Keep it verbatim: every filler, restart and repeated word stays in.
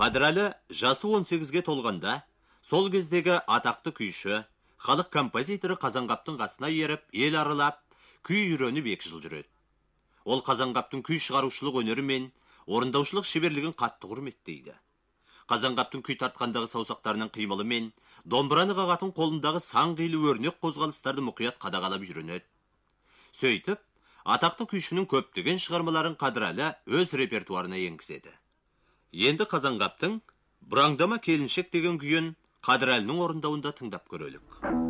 Қадырәлі жасы он сегізге толғанда, сол кездегі атақты күйші, халық композиторы Қазанғаптың қасына еріп, ел аралап, күй үйреніп екі жыл жүреді. Ол Қазанғаптың күй шығарушылық өнері мен орындаушылық шеберлігін қатты құрметтейді. Қазанғаптың күй тартқандағы саусақтарының қимылы мен домбыраны қағатын қолындағы сан қилы өрнек қозғалыстарды мұқият қадағалап жүрінеді. Сөйтіп, атақты күйшінің көптеген шығармаларын Қадырәлі өз репертуарына енгізеді. Енді Қазанғаптың «Бұраңдама келіншек» деген күйін Қадырәлінің орындауында тыңдап көрелік.